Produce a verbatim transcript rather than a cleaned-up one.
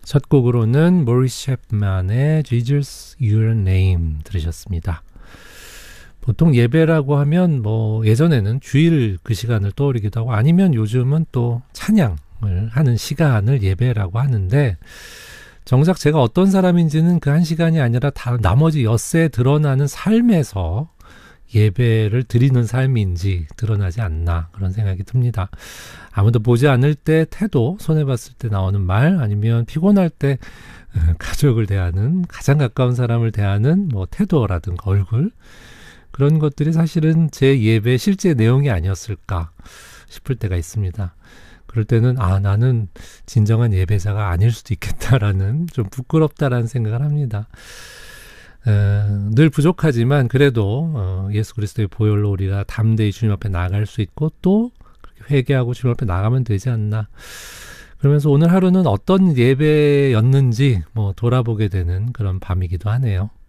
첫 곡으로는 모리스 챕만의 Jesus Your Name 들으셨습니다. 보통 예배라고 하면 뭐 예전에는 주일 그 시간을 떠올리기도 하고 아니면 요즘은 또 찬양을 하는 시간을 예배라고 하는데 정작 제가 어떤 사람인지는 그 한 시간이 아니라 다 나머지 엿새 드러나는 삶에서 예배를 드리는 삶인지 드러나지 않나 그런 생각이 듭니다. 아무도 보지 않을 때 태도, 손해봤을 때 나오는 말, 아니면 피곤할 때 가족을 대하는, 가장 가까운 사람을 대하는 뭐 태도라든가 얼굴, 그런 것들이 사실은 제 예배의 실제 내용이 아니었을까 싶을 때가 있습니다. 그럴 때는 아 나는 진정한 예배자가 아닐 수도 있겠다라는, 좀 부끄럽다라는 생각을 합니다. 어, 늘 부족하지만 그래도 어, 예수 그리스도의 보혈로 우리가 담대히 주님 앞에 나갈 수 있고 또 그렇게 회개하고 주님 앞에 나가면 되지 않나. 그러면서 오늘 하루는 어떤 예배였는지 뭐 돌아보게 되는 그런 밤이기도 하네요.